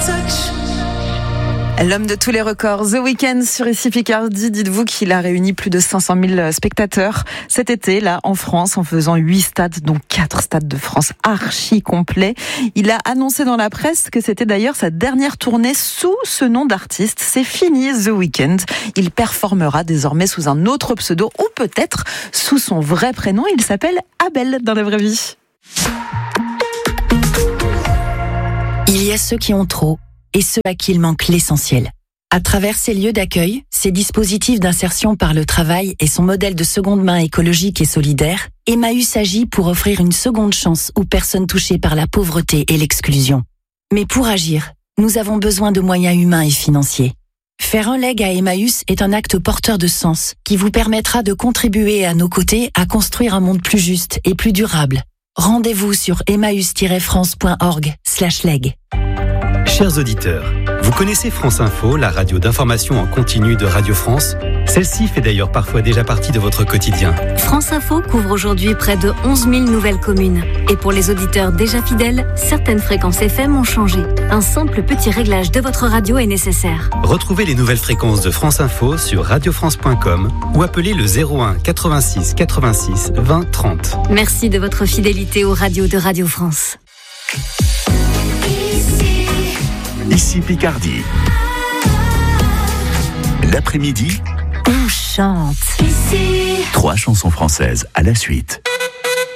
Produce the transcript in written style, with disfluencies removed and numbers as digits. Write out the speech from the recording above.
L'homme de tous les records, The Weeknd sur ici Picardie. Dites-vous qu'il a réuni plus de 500 000 spectateurs cet été, là, en France, en faisant 8 stades, dont 4 stades de France archi complets. Il a annoncé dans la presse que c'était d'ailleurs sa dernière tournée sous ce nom d'artiste. C'est fini, The Weeknd. Il performera désormais sous un autre pseudo, ou peut-être sous son vrai prénom. Il s'appelle Abel dans la vraie vie. Il y a ceux qui ont trop et ceux à qui il manque l'essentiel. À travers ces lieux d'accueil, ces dispositifs d'insertion par le travail et son modèle de seconde main écologique et solidaire, Emmaüs agit pour offrir une seconde chance aux personnes touchées par la pauvreté et l'exclusion. Mais pour agir, nous avons besoin de moyens humains et financiers. Faire un leg à Emmaüs est un acte porteur de sens qui vous permettra de contribuer à nos côtés à construire un monde plus juste et plus durable. Rendez-vous sur emmaüs-france.org/leg. Chers auditeurs, vous connaissez France Info, la radio d'information en continu de Radio France? Celle-ci fait d'ailleurs parfois déjà partie de votre quotidien. France Info couvre aujourd'hui près de 11 000 nouvelles communes. Et pour les auditeurs déjà fidèles, certaines fréquences FM ont changé. Un simple petit réglage de votre radio est nécessaire. Retrouvez les nouvelles fréquences de France Info sur radiofrance.com ou appelez le 01 86 86 20 30. Merci de votre fidélité aux radios de Radio France. Ici Picardie. L'après-midi, On chante. 3 chansons françaises à la suite.